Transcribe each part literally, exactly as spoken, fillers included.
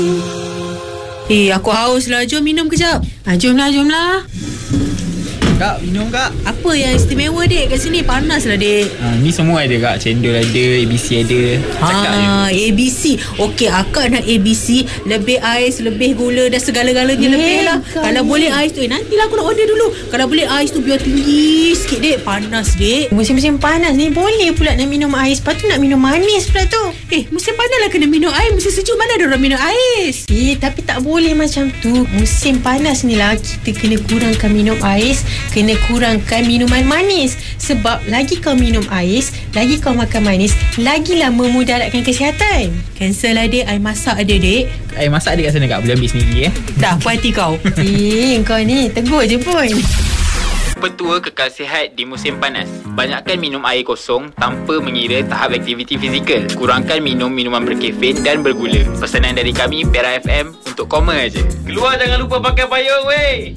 Eh, aku haus lah. Jom minum kejap. Ha, jomlah, jomlah. Kak, minum kak. Apa yang istimewa, dek? Kat sini panas lah, dek. Ha, ni semua ada kak. Cendol ada, A B C ada. Cakap je. Ah, A B C. Okey, akak nak A B C. Lebih ais, lebih gula dan segala-galanya Eh, lebih lah. kau Kalau ni. boleh ais tu, eh, nantilah aku nak order dulu. Kalau boleh ais tu biar tinggi sikit, dek. Panas, dek. Musim-musim panas ni boleh pula nak minum ais. Lepas tu nak minum manis pula tu. Eh, musim panas lah kena minum ais. Musim sejuk mana ada orang minum ais? Eh, tapi tak boleh macam tu. Musim panas ni lah kita kena kurangkan minum ais, kena kurangkan minuman manis. Sebab lagi kau minum ais, lagi kau makan manis, lagilah memudaratkan kesihatan. Cancel lah, dek. Air masak ada, dek. Air masak ada kat sana kak. Boleh ambil sendiri eh. Dah, puas hati kau. Eh, kau ni tegur je pun. Petua kekal sihat di musim panas. Banyakkan minum air kosong tanpa mengira tahap aktiviti fizikal. Kurangkan minum minuman berkafein dan bergula. Pesanan dari kami, Pera F M, untuk koma aja. Keluar jangan lupa pakai payung weh.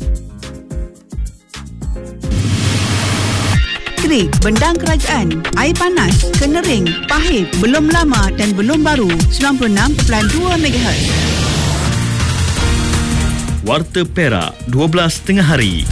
Krik, bendang kerajaan, air panas, kenering, pahit, belum lama dan belum baru. sembilan puluh enam perpuluhan dua megahertz. Warta Perak, dua belas tengah hari.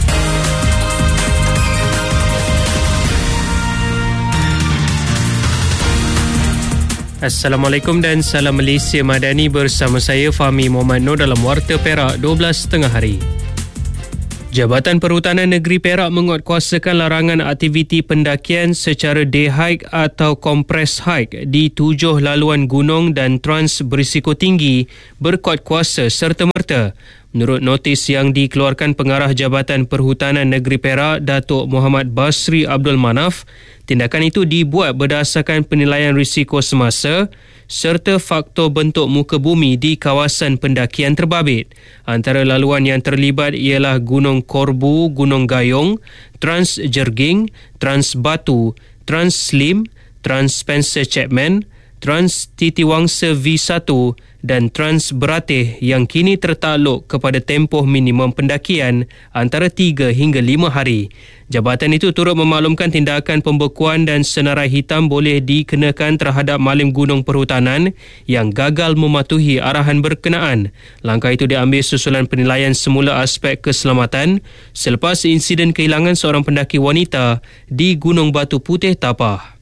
Assalamualaikum dan salam Malaysia Madani, bersama saya Fahmi Muhammad Nur dalam Warta Perak dua belas tengah hari. Jabatan Perhutanan Negeri Perak menguatkuasakan larangan aktiviti pendakian secara day hike atau compress hike di tujuh laluan gunung dan trans berisiko tinggi berkuat kuasa serta-merta. Menurut notis yang dikeluarkan Pengarah Jabatan Perhutanan Negeri Perak, Datuk Muhammad Basri Abdul Manaf, tindakan itu dibuat berdasarkan penilaian risiko semasa serta faktor bentuk muka bumi di kawasan pendakian terbabit. Antara laluan yang terlibat ialah Gunung Korbu, Gunung Gayong, Trans Jerging, Trans Batu, Trans Slim, Trans Spencer Chapman, Trans Titiwangsa V satu dan Trans Beratih yang kini tertakluk kepada tempoh minimum pendakian antara tiga hingga lima hari. Jabatan itu turut memaklumkan tindakan pembekuan dan senarai hitam boleh dikenakan terhadap malim gunung perhutanan yang gagal mematuhi arahan berkenaan. Langkah itu diambil susulan penilaian semula aspek keselamatan selepas insiden kehilangan seorang pendaki wanita di Gunung Batu Putih Tapah.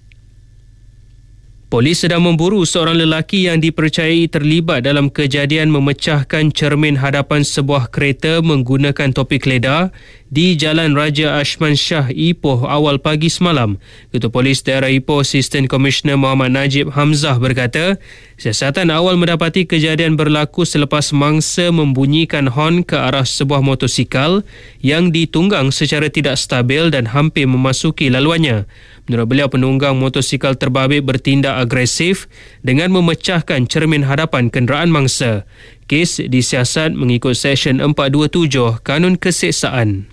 Polis sedang memburu seorang lelaki yang dipercayai terlibat dalam kejadian memecahkan cermin hadapan sebuah kereta menggunakan topi keledar di Jalan Raja Ashman Shah, Ipoh awal pagi semalam. Ketua Polis Daerah Ipoh, Assistant Commissioner Muhammad Najib Hamzah berkata, siasatan awal mendapati kejadian berlaku selepas mangsa membunyikan hon ke arah sebuah motosikal yang ditunggang secara tidak stabil dan hampir memasuki laluannya. Menurut beliau, penunggang motosikal terbabit bertindak agresif dengan memecahkan cermin hadapan kenderaan mangsa. Kes disiasat mengikut Seksyen empat dua tujuh Kanun Keseksaan.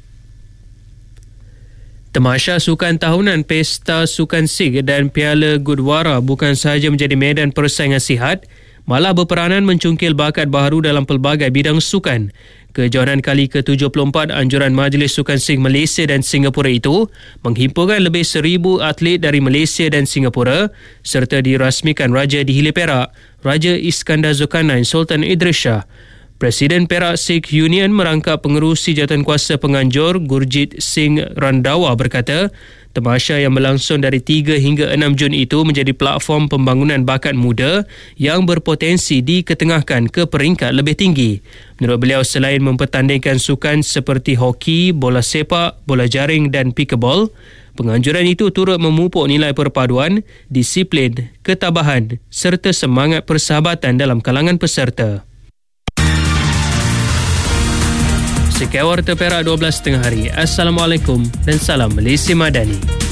Tamasya Sukan Tahunan Pesta Sukan Sikh dan Piala Gurdwara bukan sahaja menjadi medan persaingan sihat, malah berperanan mencungkil bakat baharu dalam pelbagai bidang sukan. Kejohanan kali ke tujuh puluh empat Anjuran Majlis Sukan Sikh Malaysia dan Singapura itu menghimpunkan lebih seribu atlet dari Malaysia dan Singapura serta dirasmikan Raja di Hilir Perak, Raja Iskandar Zulkarnain Sultan Idris Shah. Presiden Perak Sikh Union merangkap pengerusi jawatankuasa penganjur Gurjit Singh Randawa berkata, tamasya yang berlangsung dari tiga hingga enam Jun itu menjadi platform pembangunan bakat muda yang berpotensi diketengahkan ke peringkat lebih tinggi. Menurut beliau, selain mempertandingkan sukan seperti hoki, bola sepak, bola jaring dan pickleball, penganjuran itu turut memupuk nilai perpaduan, disiplin, ketabahan serta semangat persahabatan dalam kalangan peserta. Sekian Warta Perak dua belas tengah hari. Assalamualaikum dan salam Malaysia Madani.